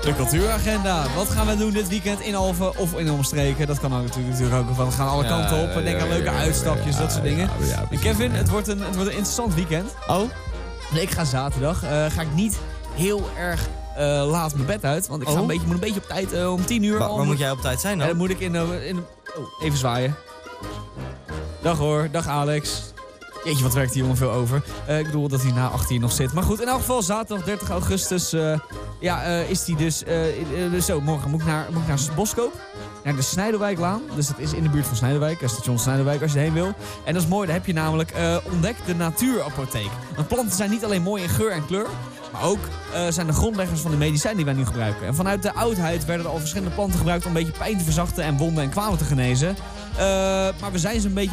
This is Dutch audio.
De cultuuragenda. Wat gaan we doen dit weekend in Alphen of in omstreken? Dat kan ook natuurlijk ook. We gaan alle kanten op. Denk aan leuke uitstapjes, dat soort dingen. En Kevin, het wordt een interessant weekend. Oh? Ik ga zaterdag. Ga ik niet heel erg laat mijn bed uit. Want ik ga moet een beetje op tijd om 10 uur. Waar moet jij op tijd zijn dan? Dan moet ik even zwaaien. Dag hoor, dag Alex. Jeetje, wat werkt die jongen veel over. Ik bedoel dat hij na 18 nog zit. Maar goed, in elk geval zaterdag 30 augustus is hij dus... morgen moet ik naar Boskoop. Naar de Snijderwijklaan. Dus dat is in de buurt van Snijderwijk. Station Snijderwijk als je heen wil. En dat is mooi, daar heb je namelijk ontdekt de Natuurapotheek. Want planten zijn niet alleen mooi in geur en kleur. Maar ook zijn de grondleggers van de medicijnen die wij nu gebruiken. En vanuit de oudheid werden er al verschillende planten gebruikt om een beetje pijn te verzachten en wonden en kwalen te genezen. Maar we zijn ze een beetje